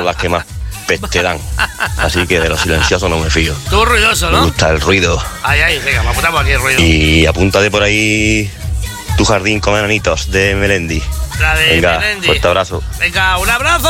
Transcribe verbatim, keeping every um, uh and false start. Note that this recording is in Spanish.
son las que más peste dan. Así que de los silenciosos no me fío. Tú ruidoso, ¿no? Me gusta el ruido. Ay, ay, venga, me apuntamos aquí el ruido. Y apúntate por ahí Tu jardín con enanitos de Melendi. La de Venga, Melendi. fuerte abrazo. Venga, un abrazo.